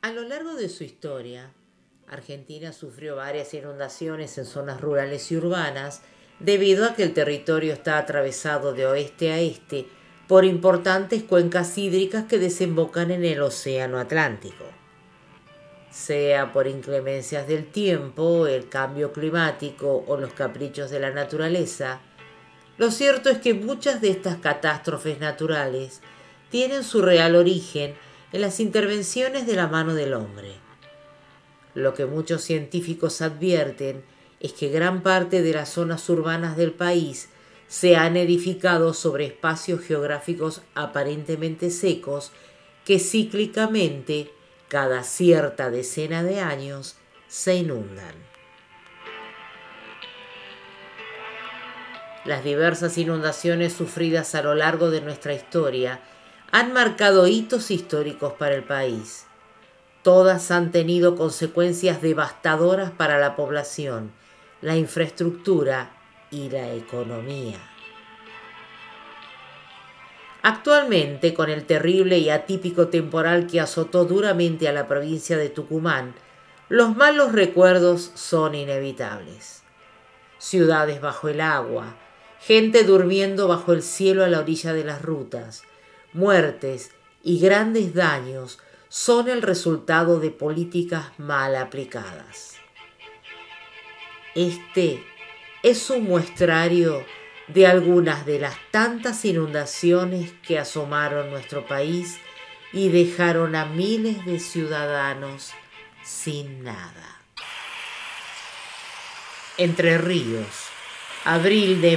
A lo largo de su historia, Argentina sufrió varias inundaciones en zonas rurales y urbanas debido a que el territorio está atravesado de oeste a este por importantes cuencas hídricas que desembocan en el Océano Atlántico. Sea por inclemencias del tiempo, el cambio climático o los caprichos de la naturaleza, lo cierto es que muchas de estas catástrofes naturales tienen su real origen en las intervenciones de la mano del hombre. Lo que muchos científicos advierten es que gran parte de las zonas urbanas del país se han edificado sobre espacios geográficos aparentemente secos que cíclicamente, cada cierta decena de años, se inundan. Las diversas inundaciones sufridas a lo largo de nuestra historia han marcado hitos históricos para el país. Todas han tenido consecuencias devastadoras para la población, la infraestructura y la economía. Actualmente, con el terrible y atípico temporal que azotó duramente a la provincia de Tucumán, los malos recuerdos son inevitables. Ciudades bajo el agua, gente durmiendo bajo el cielo a la orilla de las rutas, muertes y grandes daños son el resultado de políticas mal aplicadas. Este es un muestrario de algunas de las tantas inundaciones que asomaron nuestro país y dejaron a miles de ciudadanos sin nada. Entre Ríos, abril de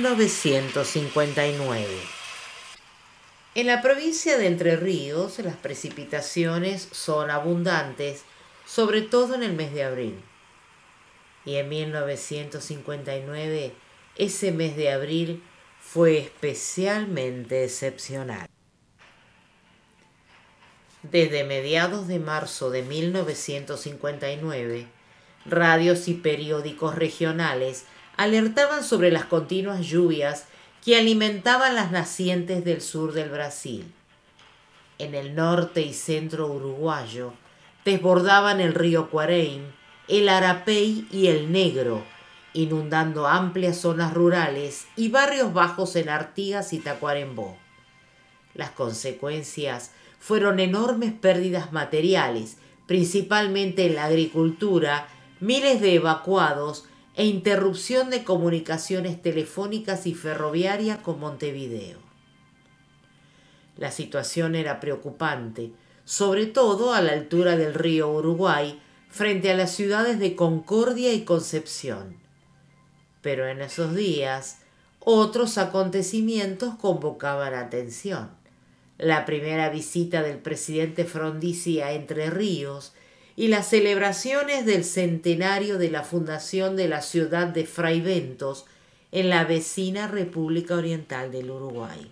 1959. En la provincia de Entre Ríos, las precipitaciones son abundantes, sobre todo en el mes de abril. Y en 1959, ese mes de abril fue especialmente excepcional. Desde mediados de marzo de 1959, radios y periódicos regionales alertaban sobre las continuas lluvias que alimentaban las nacientes del sur del Brasil. En el norte y centro uruguayo desbordaban el río Cuareim, el Arapey y el Negro, inundando amplias zonas rurales y barrios bajos en Artigas y Tacuarembó. Las consecuencias fueron enormes pérdidas materiales, principalmente en la agricultura, miles de evacuados e interrupción de comunicaciones telefónicas y ferroviarias con Montevideo. La situación era preocupante, sobre todo a la altura del río Uruguay, frente a las ciudades de Concordia y Concepción. Pero en esos días, otros acontecimientos convocaban atención. La primera visita del presidente Frondizi a Entre Ríos y las celebraciones del centenario de la fundación de la ciudad de Fraiventos en la vecina República Oriental del Uruguay.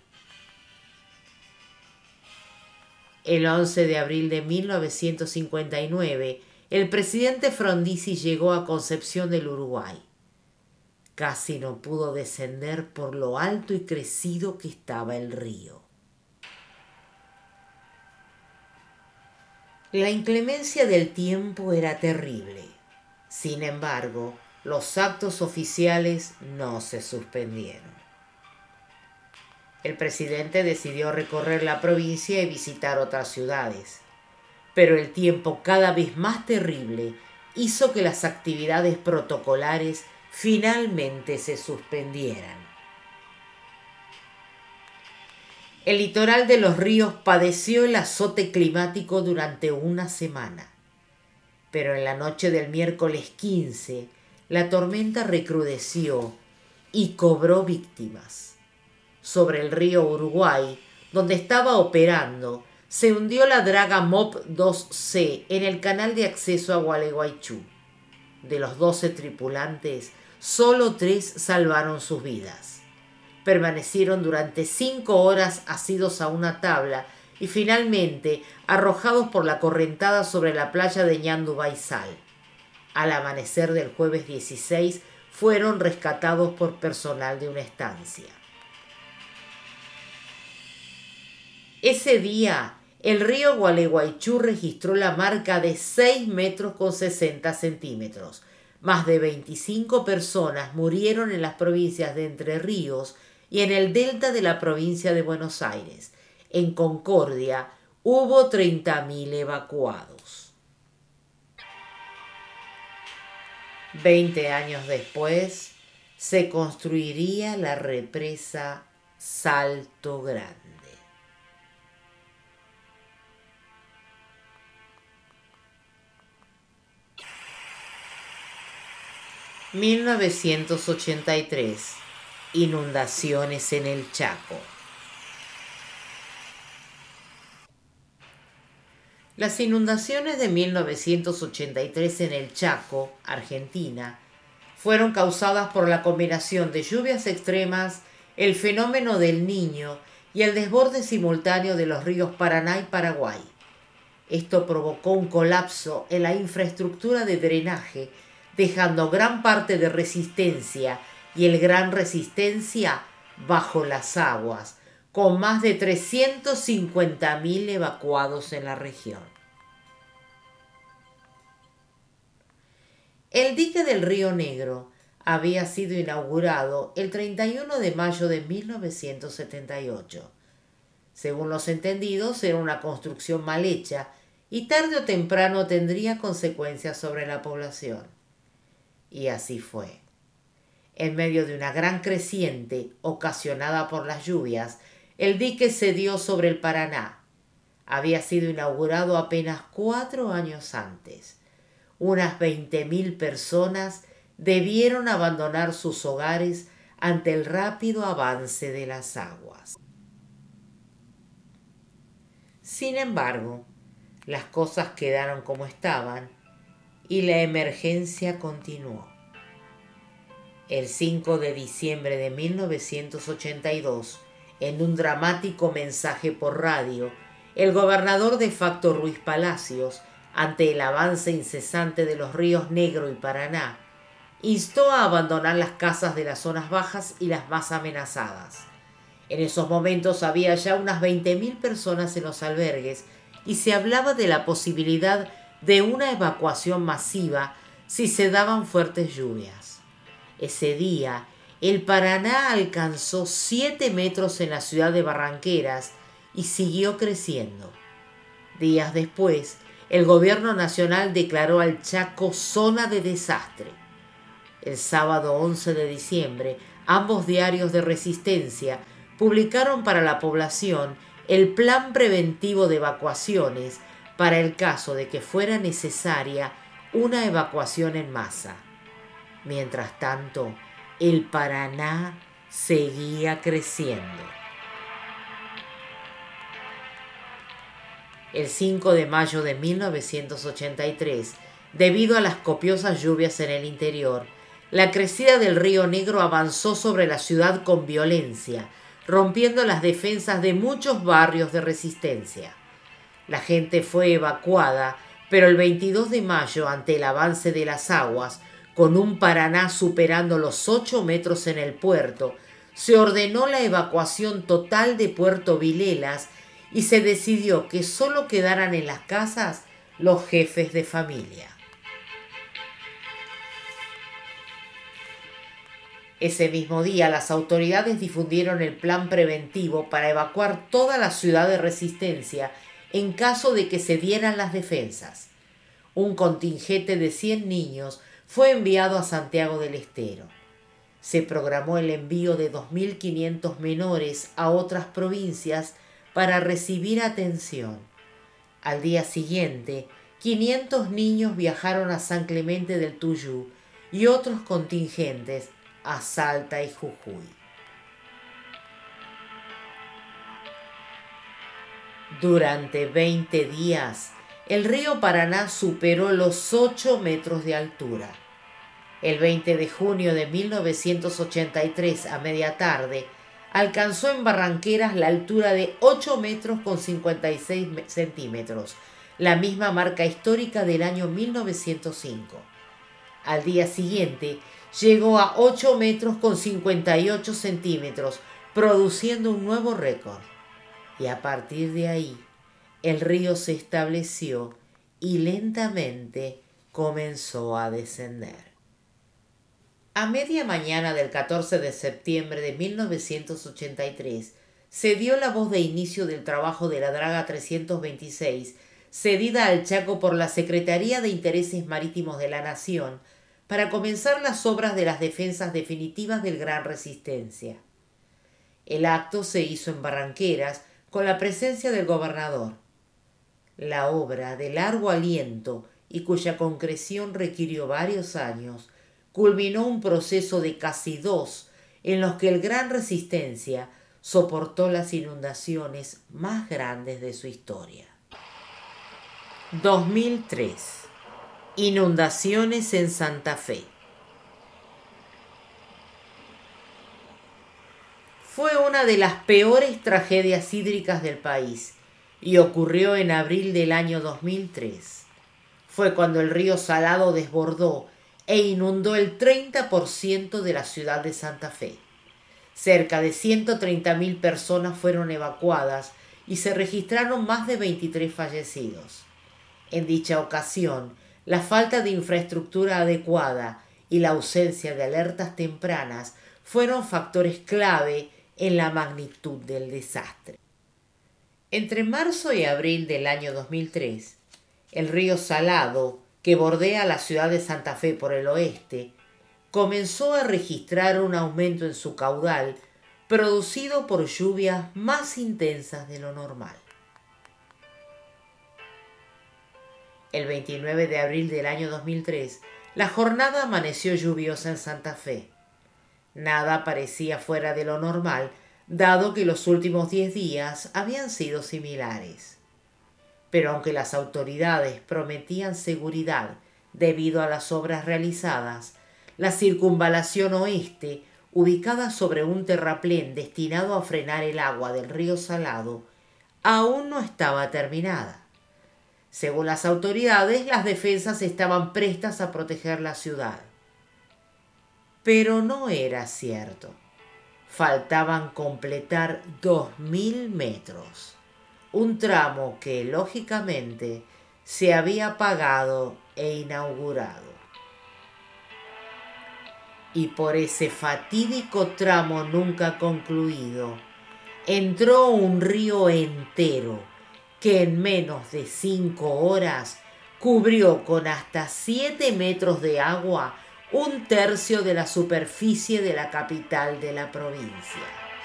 El 11 de abril de 1959, el presidente Frondizi llegó a Concepción del Uruguay. Casi no pudo descender por lo alto y crecido que estaba el río. La inclemencia del tiempo era terrible. Sin embargo, los actos oficiales no se suspendieron. El presidente decidió recorrer la provincia y visitar otras ciudades, pero el tiempo cada vez más terrible hizo que las actividades protocolares finalmente se suspendieran. El litoral de los ríos padeció el azote climático durante una semana, pero en la noche del miércoles 15, la tormenta recrudeció y cobró víctimas. Sobre el río Uruguay, donde estaba operando, se hundió la draga MOP 2C en el canal de acceso a Gualeguaychú. De los 12 tripulantes, solo 3 salvaron sus vidas. Permanecieron durante 5 horas asidos a una tabla y finalmente arrojados por la correntada sobre la playa de Ñandu Baizal. Al amanecer del jueves 16 fueron rescatados por personal de una estancia. Ese día el río Gualeguaychú registró la marca de 6 metros con 60 centímetros. Más de 25 personas murieron en las provincias de Entre Ríos y en el delta de la provincia de Buenos Aires. En Concordia hubo 30.000 evacuados. 20 años después se construiría la represa Salto Grande. (1983) Inundaciones en el Chaco. Las inundaciones de 1983 en el Chaco, Argentina, fueron causadas por la combinación de lluvias extremas, el fenómeno del Niño y el desborde simultáneo de los ríos Paraná y Paraguay. Esto provocó un colapso en la infraestructura de drenaje, dejando gran parte de Resistencia y el Gran Resistencia bajo las aguas, con más de 350.000 evacuados en la región. El dique del Río Negro había sido inaugurado el 31 de mayo de 1978. Según los entendidos, era una construcción mal hecha y tarde o temprano tendría consecuencias sobre la población. Y así fue. En medio de una gran creciente ocasionada por las lluvias, el dique cedió sobre el Paraná. Había sido inaugurado apenas 4 años antes. Unas 20.000 personas debieron abandonar sus hogares ante el rápido avance de las aguas. Sin embargo, las cosas quedaron como estaban y la emergencia continuó. El 5 de diciembre de 1982, en un dramático mensaje por radio, el gobernador de facto Ruiz Palacios, ante el avance incesante de los ríos Negro y Paraná, instó a abandonar las casas de las zonas bajas y las más amenazadas. En esos momentos había ya unas 20.000 personas en los albergues y se hablaba de la posibilidad de una evacuación masiva si se daban fuertes lluvias. Ese día, el Paraná alcanzó 7 metros en la ciudad de Barranqueras y siguió creciendo. Días después, el gobierno nacional declaró al Chaco zona de desastre. El sábado 11 de diciembre, ambos diarios de Resistencia publicaron para la población el plan preventivo de evacuaciones para el caso de que fuera necesaria una evacuación en masa. Mientras tanto, el Paraná seguía creciendo. El 5 de mayo de 1983, debido a las copiosas lluvias en el interior, la crecida del Río Negro avanzó sobre la ciudad con violencia, rompiendo las defensas de muchos barrios de Resistencia. La gente fue evacuada, pero el 22 de mayo, ante el avance de las aguas, con un Paraná superando los 8 metros en el puerto, se ordenó la evacuación total de Puerto Vilelas y se decidió que solo quedaran en las casas los jefes de familia. Ese mismo día, las autoridades difundieron el plan preventivo para evacuar toda la ciudad de Resistencia en caso de que se dieran las defensas. Un contingente de 100 niños fue enviado a Santiago del Estero. Se programó el envío de 2.500 menores a otras provincias para recibir atención. Al día siguiente, 500 niños viajaron a San Clemente del Tuyú y otros contingentes a Salta y Jujuy. Durante 20 días, el río Paraná superó los 8 metros de altura. El 20 de junio de 1983, a media tarde, alcanzó en Barranqueras la altura de 8 metros con 56 centímetros, la misma marca histórica del año 1905. Al día siguiente, llegó a 8 metros con 58 centímetros, produciendo un nuevo récord. Y a partir de ahí, el río se estableció y lentamente comenzó a descender. A media mañana del 14 de septiembre de 1983 se dio la voz de inicio del trabajo de la Draga 326, cedida al Chaco por la Secretaría de Intereses Marítimos de la Nación, para comenzar las obras de las defensas definitivas del Gran Resistencia. El acto se hizo en Barranqueras con la presencia del gobernador. La obra, de largo aliento y cuya concreción requirió varios años, culminó un proceso de casi 2 en los que el Gran Resistencia soportó las inundaciones más grandes de su historia. 2003. Inundaciones en Santa Fe. Fue una de las peores tragedias hídricas del país y ocurrió en abril del año 2003. Fue cuando el río Salado desbordó e inundó el 30% de la ciudad de Santa Fe. Cerca de 130.000 personas fueron evacuadas y se registraron más de 23 fallecidos. En dicha ocasión, la falta de infraestructura adecuada y la ausencia de alertas tempranas fueron factores clave en la magnitud del desastre. Entre marzo y abril del año 2003, el río Salado, que bordea la ciudad de Santa Fe por el oeste, comenzó a registrar un aumento en su caudal producido por lluvias más intensas de lo normal. El 29 de abril del año 2003, la jornada amaneció lluviosa en Santa Fe. Nada parecía fuera de lo normal, dado que los últimos 10 días habían sido similares. Pero aunque las autoridades prometían seguridad debido a las obras realizadas, la circunvalación oeste, ubicada sobre un terraplén destinado a frenar el agua del río Salado, aún no estaba terminada. Según las autoridades, las defensas estaban prestas a proteger la ciudad. Pero no era cierto. Faltaban completar 2.000 metros, un tramo que, lógicamente, se había pagado e inaugurado. Y por ese fatídico tramo nunca concluido, entró un río entero que en menos de 5 horas cubrió con hasta 7 metros de agua 1/3 de la superficie de la capital de la provincia.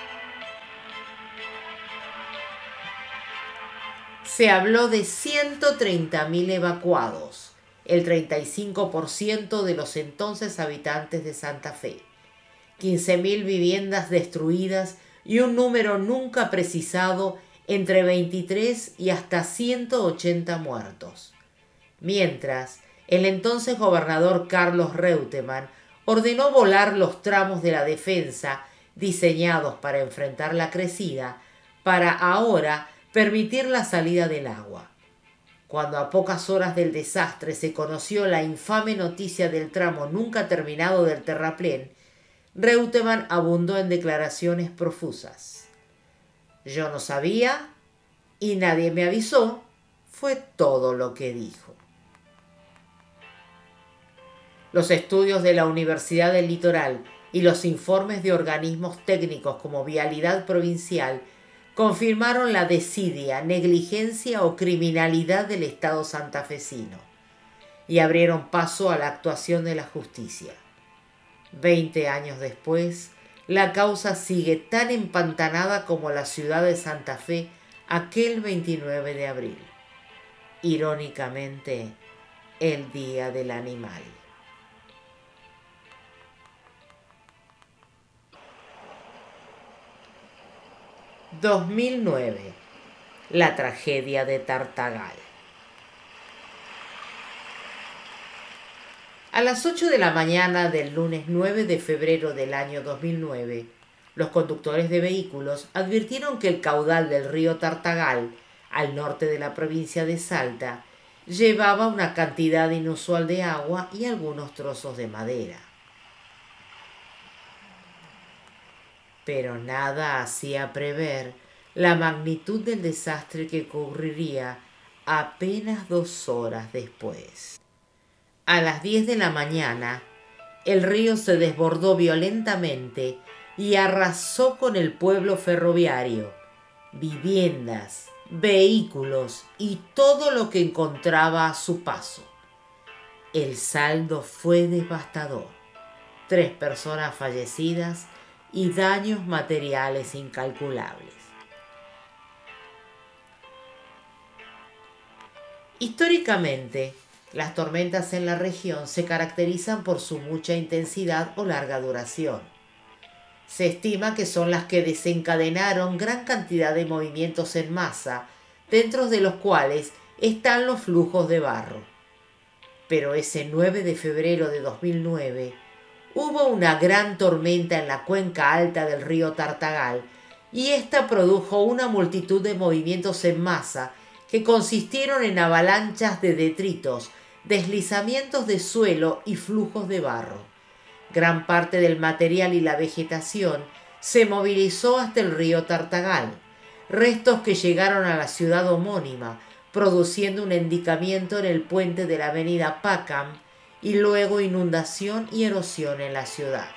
Se habló de 130.000 evacuados, el 35% de los entonces habitantes de Santa Fe, 15.000 viviendas destruidas y un número nunca precisado entre 23 y hasta 180 muertos. Mientras, el entonces gobernador Carlos Reutemann ordenó volar los tramos de la defensa diseñados para enfrentar la crecida, para ahora permitir la salida del agua. Cuando a pocas horas del desastre se conoció la infame noticia del tramo nunca terminado del terraplén, Reutemann abundó en declaraciones profusas. «Yo no sabía y nadie me avisó», fue todo lo que dijo. Los estudios de la Universidad del Litoral y los informes de organismos técnicos como Vialidad Provincial confirmaron la desidia, negligencia o criminalidad del Estado santafesino y abrieron paso a la actuación de la justicia. 20 años después, la causa sigue tan empantanada como la ciudad de Santa Fe aquel 29 de abril. Irónicamente, el Día del Animal. «2009. La tragedia de Tartagal». A las 8 de la mañana del lunes 9 de febrero del año 2009, los conductores de vehículos advirtieron que el caudal del río Tartagal, al norte de la provincia de Salta, llevaba una cantidad inusual de agua y algunos trozos de madera. Pero nada hacía prever la magnitud del desastre que ocurriría apenas 2 horas después. A las 10 de la mañana, el río se desbordó violentamente y arrasó con el pueblo ferroviario, viviendas, vehículos y todo lo que encontraba a su paso. El saldo fue devastador: 3 personas fallecidas y daños materiales incalculables. Históricamente, las tormentas en la región se caracterizan por su mucha intensidad o larga duración. Se estima que son las que desencadenaron gran cantidad de movimientos en masa, dentro de los cuales están los flujos de barro. Pero ese 9 de febrero de 2009 hubo una gran tormenta en la cuenca alta del río Tartagal y esta produjo una multitud de movimientos en masa que consistieron en avalanchas de detritos, deslizamientos de suelo y flujos de barro. Gran parte del material y la vegetación se movilizó hasta el río Tartagal, restos que llegaron a la ciudad homónima, produciendo un encallamiento en el puente de la avenida Pacam y luego inundación y erosión en la ciudad.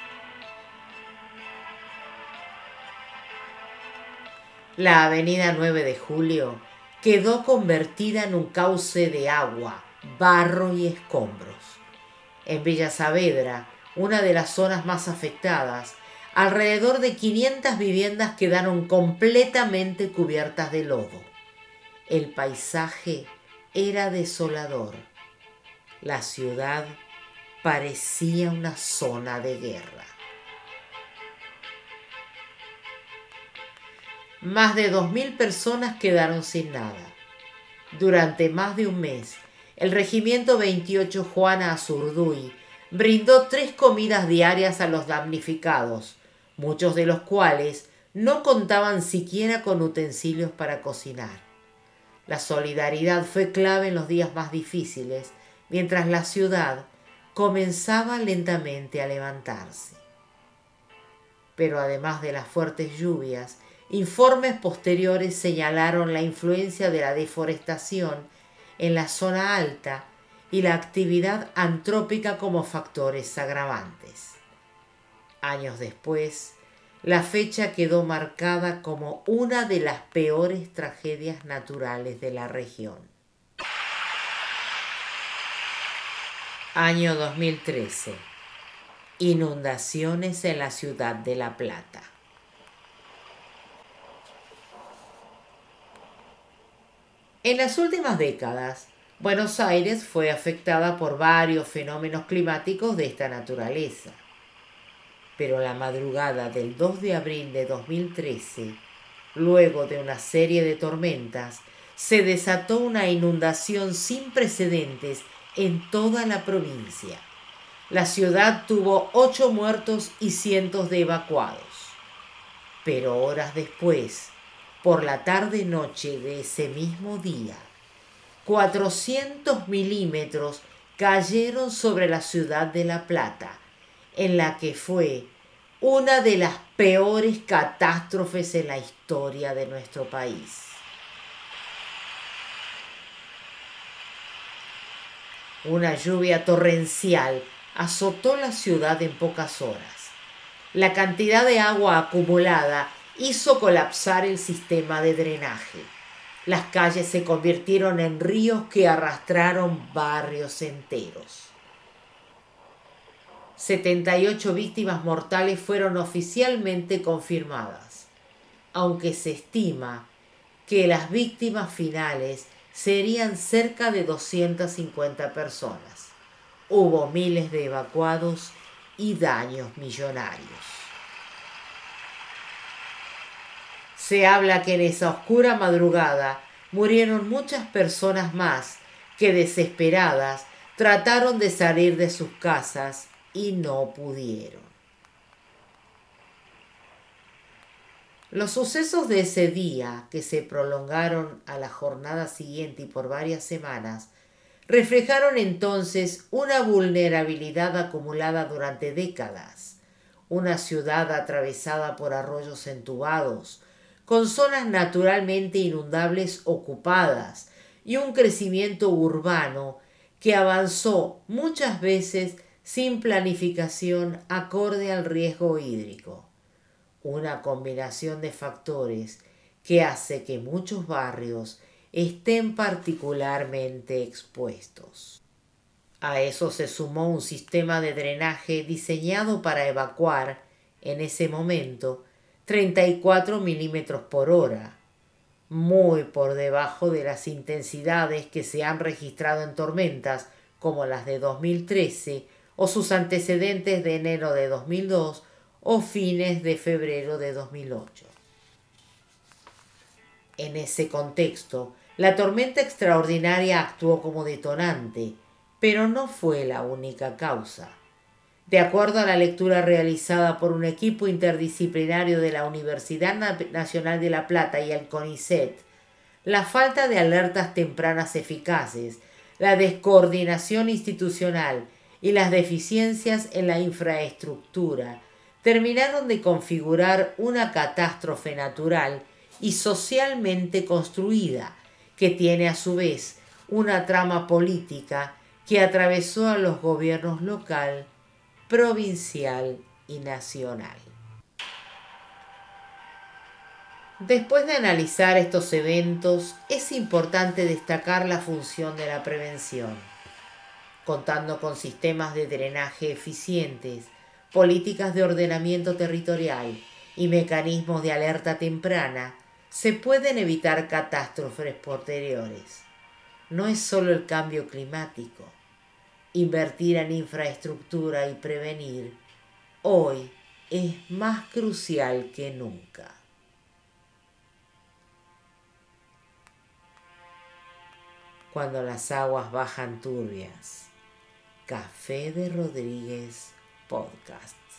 La avenida 9 de Julio quedó convertida en un cauce de agua, barro y escombros. En Villa Saavedra, una de las zonas más afectadas, alrededor de 500 viviendas quedaron completamente cubiertas de lodo. El paisaje era desolador. La ciudad parecía una zona de guerra. Más de 2.000 personas quedaron sin nada. Durante más de un mes, el Regimiento 28 Juana Azurduy brindó 3 comidas diarias a los damnificados, muchos de los cuales no contaban siquiera con utensilios para cocinar. La solidaridad fue clave en los días más difíciles, mientras la ciudad comenzaba lentamente a levantarse. Pero además de las fuertes lluvias, informes posteriores señalaron la influencia de la deforestación en la zona alta y la actividad antrópica como factores agravantes. Años después, la fecha quedó marcada como una de las peores tragedias naturales de la región. Año 2013. Inundaciones en la ciudad de La Plata. En las últimas décadas, Buenos Aires fue afectada por varios fenómenos climáticos de esta naturaleza. Pero la madrugada del 2 de abril de 2013, luego de una serie de tormentas, se desató una inundación sin precedentes en toda la provincia. La ciudad tuvo 8 muertos y cientos de evacuados. Pero horas después, por la tarde-noche de ese mismo día, 400 milímetros cayeron sobre la ciudad de La Plata, en la que fue una de las peores catástrofes en la historia de nuestro país. Una lluvia torrencial azotó la ciudad en pocas horas. La cantidad de agua acumulada hizo colapsar el sistema de drenaje. Las calles se convirtieron en ríos que arrastraron barrios enteros. 78 víctimas mortales fueron oficialmente confirmadas, aunque se estima que las víctimas finales serían cerca de 250 personas. Hubo miles de evacuados y daños millonarios. Se habla que en esa oscura madrugada murieron muchas personas más que, desesperadas, trataron de salir de sus casas y no pudieron. Los sucesos de ese día, que se prolongaron a la jornada siguiente y por varias semanas, reflejaron entonces una vulnerabilidad acumulada durante décadas, una ciudad atravesada por arroyos entubados, con zonas naturalmente inundables ocupadas y un crecimiento urbano que avanzó muchas veces sin planificación acorde al riesgo hídrico. Una combinación de factores que hace que muchos barrios estén particularmente expuestos. A eso se sumó un sistema de drenaje diseñado para evacuar, en ese momento, 34 milímetros por hora, muy por debajo de las intensidades que se han registrado en tormentas como las de 2013 o sus antecedentes de enero de 2002 o fines de febrero de 2008. En ese contexto, la tormenta extraordinaria actuó como detonante, pero no fue la única causa. De acuerdo a la lectura realizada por un equipo interdisciplinario de la Universidad Nacional de La Plata y el CONICET, la falta de alertas tempranas eficaces, la descoordinación institucional y las deficiencias en la infraestructura terminaron de configurar una catástrofe natural y socialmente construida, que tiene a su vez una trama política que atravesó a los gobiernos local, provincial y nacional. Después de analizar estos eventos, es importante destacar la función de la prevención. Contando con sistemas de drenaje eficientes, políticas de ordenamiento territorial y mecanismos de alerta temprana, se pueden evitar catástrofes posteriores. No es solo el cambio climático. Invertir en infraestructura y prevenir hoy es más crucial que nunca. Cuando las aguas bajan turbias. Café de Rodríguez Podcast.